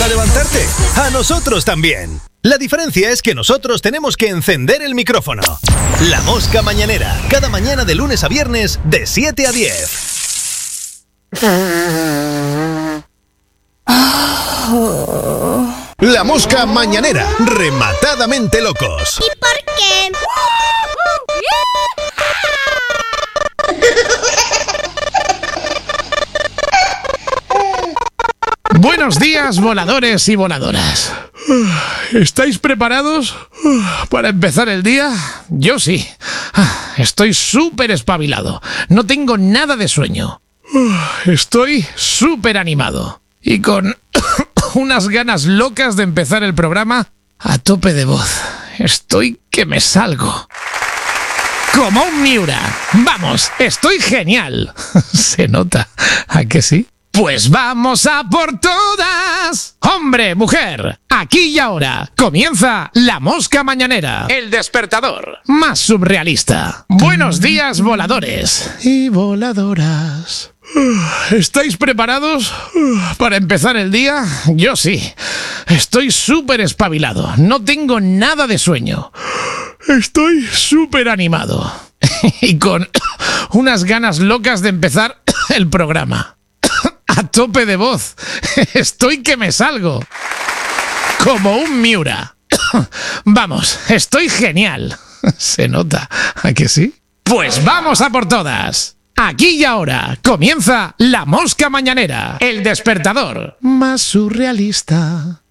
para levantarte? A nosotros también. La diferencia es que nosotros tenemos que encender el micrófono. La Mosca Mañanera, cada mañana de lunes a viernes de 7 a 10. La Mosca Mañanera, rematadamente locos. ¿Y por qué? Buenos días, voladores y voladoras. ¿Estáis preparados para empezar el día? Yo sí. Estoy súper espabilado. No tengo nada de sueño. Estoy súper animado. Y con unas ganas locas de empezar el programa a tope de voz. Estoy que me salgo. Como un Miura. Vamos, estoy genial. Se nota. ¿A que sí? Pues vamos a por todas. Hombre, mujer, aquí y ahora comienza La Mosca Mañanera, el despertador más surrealista. Buenos días, voladores y voladoras. ¿Estáis preparados para empezar el día? Yo sí. Estoy súper espabilado. No tengo nada de sueño. Estoy súper animado. Y con unas ganas locas de empezar el programa. A tope de voz. Estoy que me salgo. Como un Miura. Vamos, estoy genial. Se nota. ¿A que sí? Pues vamos a por todas. Aquí y ahora comienza La Mosca Mañanera, el despertador más surrealista.